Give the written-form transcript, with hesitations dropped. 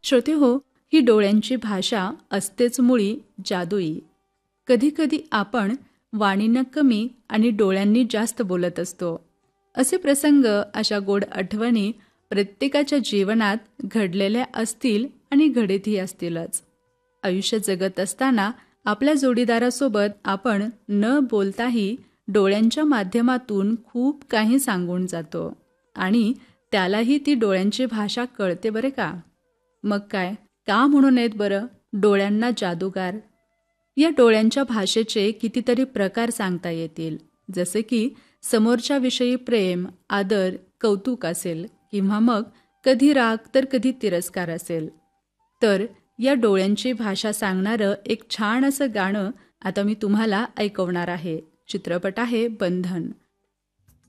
श्रोते हो, ही डोळ्यांची भाषा असतेच मुळी जादुई. कधीकधी आपण वाणीनं कमी आणि डोळ्यांनी जास्त बोलत असतो. असे प्रसंग, अशा गोड आठवणी प्रत्येकाच्या जीवनात घडलेल्या असतील आणि घडतही असतीलच. आयुष्य जगत असताना आपल्या जोडीदारासोबत आपण न बोलताही डोळ्यांच्या माध्यमातून खूप काही सांगून जातो आणि त्यालाही ती डोळ्यांची भाषा कळते बरे का. मग काय, का म्हणू नयेत बरं डोळ्यांना जादूगार. या डोळ्यांच्या भाषेचे कितीतरी प्रकार सांगता येतील, जसे की समोरच्या विषयी प्रेम, आदर, कौतुक असेल किंवा मग कधी राग तर कधी तिरस्कार असेल. तर या डोळ्यांची भाषा सांगणारं एक छान असं गाणं आता मी तुम्हाला ऐकवणार आहे. चित्रपट आहे बंधन.